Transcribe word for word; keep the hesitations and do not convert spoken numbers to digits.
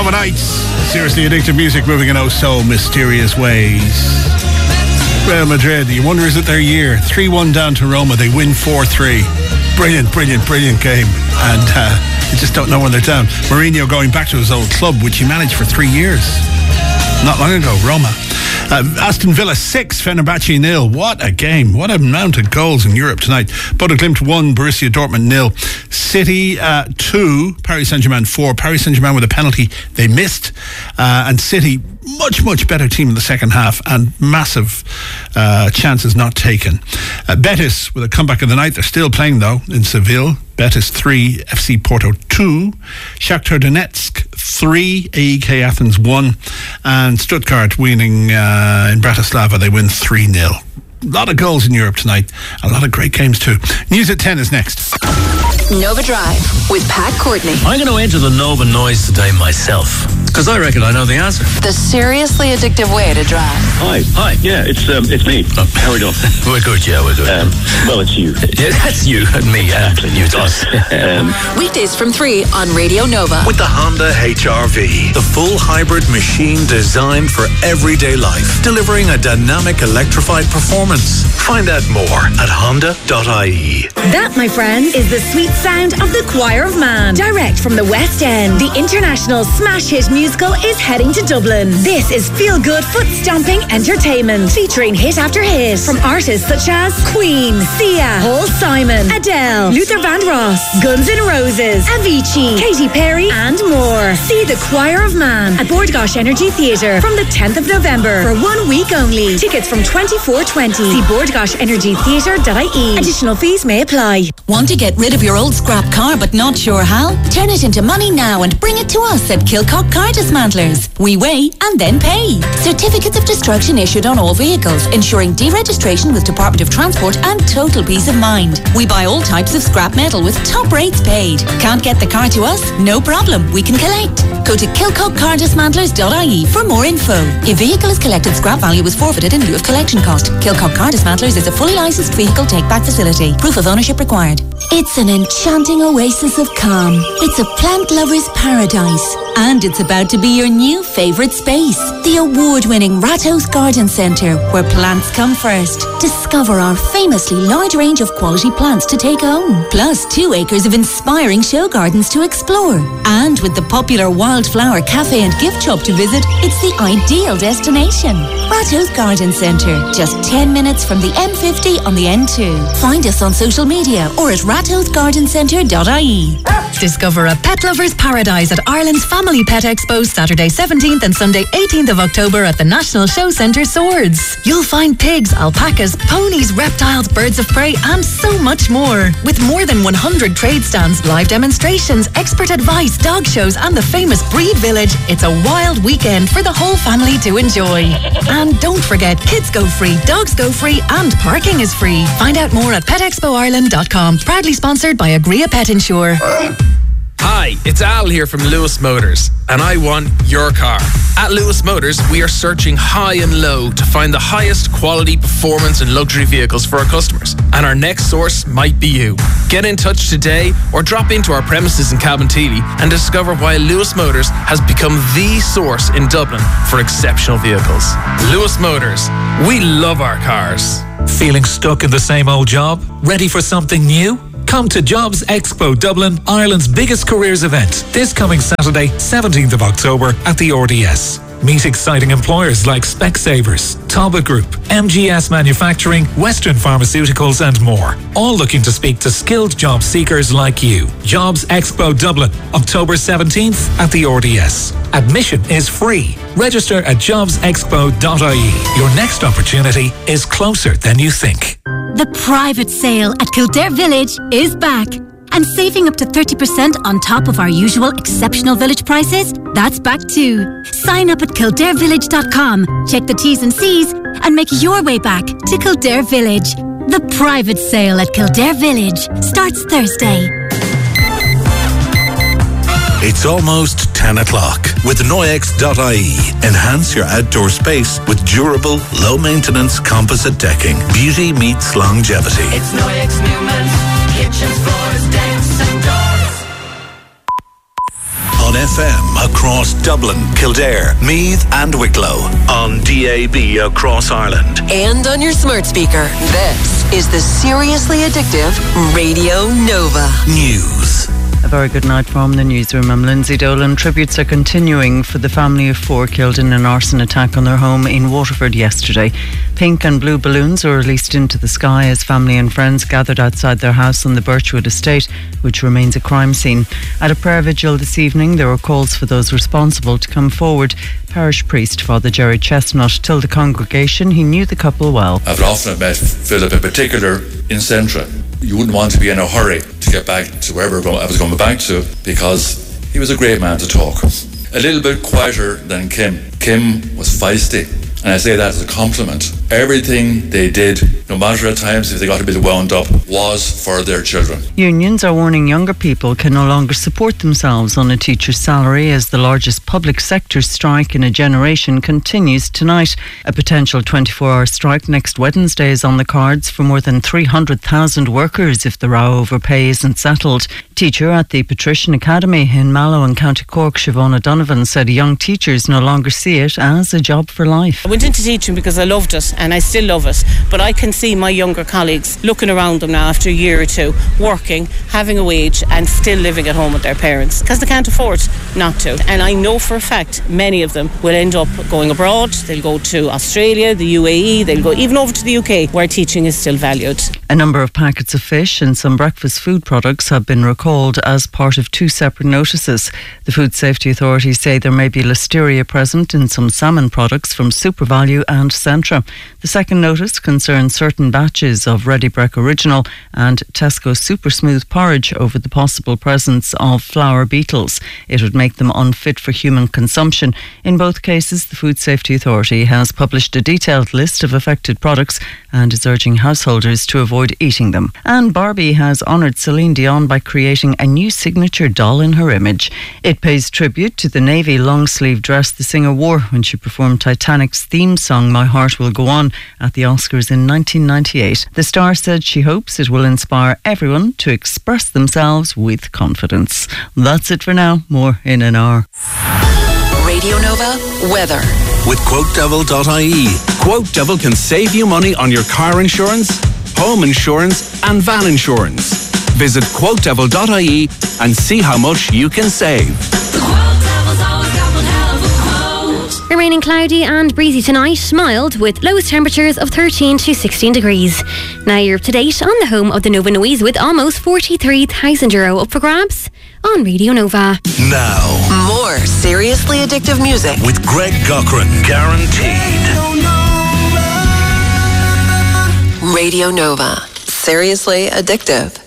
Roma Nights. Seriously addictive music moving in oh so mysterious ways. Real Madrid, you wonder, is it their year? three one down to Roma. They win four three. Brilliant, brilliant, brilliant game. And uh, you just don't know when they're down. Mourinho going back to his old club, which he managed for three years. Not long ago, Roma. Uh, Aston Villa six, Fenerbahce nil. What a game. What a amount of goals in Europe tonight. Bodo Glimt one, Borussia Dortmund nil. City uh, two, Paris Saint-Germain four. Paris Saint-Germain with a penalty they missed. Uh, and City, much, much better team in the second half and massive uh, chances not taken. Uh, Betis with a comeback of the night. They're still playing, though, in Seville. Betis three, F C Porto two. Shakhtar Donetsk three, A E K Athens one. And Stuttgart winning uh, in Bratislava. They win three nil. A lot of goals in Europe tonight. A lot of great games too. News at ten is next. Nova Drive with Pat Courtney. I'm going to enter the Nova noise today myself, because I reckon I know the answer. The seriously addictive way to drive. Hi, hi, yeah, it's um, it's me. Oh. How are we doing? We're good, yeah, we're good. Um, well, it's you. Yeah, that's you and me. Exactly. You, it's us. um, Weekdays from three on Radio Nova. With the Honda H R V, the full hybrid machine designed for everyday life, delivering a dynamic electrified performance. Find out more at honda dot I E. That, my friends, is the sweet sound of the Choir of Man. Direct from the West End, the international smash hit musical is heading to Dublin. This is feel-good, foot-stomping entertainment, featuring hit after hit from artists such as Queen, Sia, Paul Simon, Adele, Luther Vandross, Guns N' Roses, Avicii, Katy Perry, and more. See the Choir of Man at Bord Gáis Energy Theatre from the tenth of November for one week only. Tickets from twenty-four twenty. See bord gáis energy theatre dot I E. Additional fees may apply. Want to get rid of your old scrap car but not sure how? Turn it into money now and bring it to us at Kilcock Car Dismantlers. We weigh and then pay. Certificates of destruction issued on all vehicles, ensuring deregistration with Department of Transport and total peace of mind. We buy all types of scrap metal with top rates paid. Can't get the car to us? No problem, we can collect. Go to kilcock car dismantlers dot I E for more info. If vehicle is collected, scrap value is forfeited in lieu of collection cost. Kilcock Car Dismantlers is a fully licensed vehicle take-back facility. Proof of ownership required. It's an enchanting oasis of calm. It's a plant lover's paradise. And it's about to be your new favourite space. The award-winning Rathouse Garden Centre, where plants come first. Discover our famously large range of quality plants to take home. Plus two acres of inspiring show gardens to explore. And with the popular Wildflower Cafe and Gift Shop to visit, it's the ideal destination. Rathouse Garden Centre, just ten minutes from the M fifty on the N two. Find us on social media or at rathouse garden centre dot I E. Discover a pet lover's paradise at Ireland's Family Pet Expo, Saturday seventeenth and Sunday eighteenth of October at the National Show Centre Swords. You'll find pigs, alpacas, ponies, reptiles, birds of prey and so much more. With more than one hundred trade stands, live demonstrations, expert advice, dog shows and the famous Breed Village, it's a wild weekend for the whole family to enjoy. And don't forget, kids go free, dogs go free and parking is free. Find out more at pet expo ireland dot com. Proudly sponsored by Agria Pet Insure. Hi, it's Al here from Lewis Motors, and I want your car. At Lewis Motors, we are searching high and low to find the highest quality, performance and luxury vehicles for our customers. And our next source might be you. Get in touch today or drop into our premises in Cabinteely and discover why Lewis Motors has become the source in Dublin for exceptional vehicles. Lewis Motors, we love our cars. Feeling stuck in the same old job? Ready for something new? Come to Jobs Expo Dublin, Ireland's biggest careers event, this coming Saturday, seventeenth of October at the R D S. Meet exciting employers like Specsavers, Talbot Group, M G S Manufacturing, Western Pharmaceuticals and more. All looking to speak to skilled job seekers like you. Jobs Expo Dublin, October seventeenth at the R D S. Admission is free. Register at jobs expo dot I E. Your next opportunity is closer than you think. The private sale at Kildare Village is back. And saving up to thirty percent on top of our usual exceptional village prices, that's back too. Sign up at kildare village dot com, check the T's and C's, and make your way back to Kildare Village. The private sale at Kildare Village starts Thursday. It's almost ten o'clock. With Noyex dot I E, enhance your outdoor space with durable, low-maintenance composite decking. Beauty meets longevity. It's Noyex Newman. Kitchens, floors, decks and doors. On F M across Dublin, Kildare, Meath and Wicklow. On D A B across Ireland. And on your smart speaker. This is the Seriously Addictive Radio Nova. News. A very good night from the newsroom. I'm Lindsay Dolan. Tributes are continuing for the family of four killed in an arson attack on their home in Waterford yesterday. Pink and blue balloons were released into the sky as family and friends gathered outside their house on the Birchwood estate, which remains a crime scene. At a prayer vigil this evening, there were calls for those responsible to come forward. Parish priest Father Jerry Chestnut told the congregation he knew the couple well. I've often met Philip in particular in Centra. You wouldn't want to be in a hurry to get back to wherever I was going back to, because he was a great man to talk. A little bit quieter than Kim. Kim was feisty, and I say that as a compliment. Everything they did, no matter at times if they got a bit wound up, was for their children. Unions are warning younger people can no longer support themselves on a teacher's salary as the largest public sector strike in a generation continues tonight. A potential twenty-four hour strike next Wednesday is on the cards for more than three hundred thousand workers if the row over pay isn't settled. Teacher at the Patrician Academy in Mallow in County Cork, Siobhan O'Donovan, said young teachers no longer see it as a job for life. I went into teaching because I loved it, and I still love it, but I can see my younger colleagues looking around them now after a year or two, working, having a wage and still living at home with their parents because they can't afford not to. And I know for a fact many of them will end up going abroad. They'll go to Australia, the U A E, they'll go even over to the U K where teaching is still valued. A number of packets of fish and some breakfast food products have been recalled as part of two separate notices. The Food Safety Authorities say there may be listeria present in some salmon products from SuperValu and Centra. The second notice concerns certain batches of Ready Brek Original and Tesco Super Smooth porridge over the possible presence of flour beetles. It would make them unfit for human consumption. In both cases, the Food Safety Authority has published a detailed list of affected products and is urging householders to avoid eating them. And Barbie has honoured Celine Dion by creating a new signature doll in her image. It pays tribute to the navy long-sleeve dress the singer wore when she performed Titanic's theme song My Heart Will Go On at the Oscars in nineteen ninety-eight. The star said she hopes it will inspire everyone to express themselves with confidence. That's it for now. More in an hour. Radio Nova weather. With quote devil dot I E. Quote Devil can save you money on your car insurance, home insurance and van insurance. Visit quote devil dot I E and see how much you can save. Remaining cloudy and breezy tonight, mild with lowest temperatures of thirteen to sixteen degrees. Now you're up to date on the home of the Nova Noise with almost forty-three thousand euro up for grabs on Radio Nova. Now, more seriously addictive music with Greg Cochran, guaranteed. Radio Nova. Seriously addictive.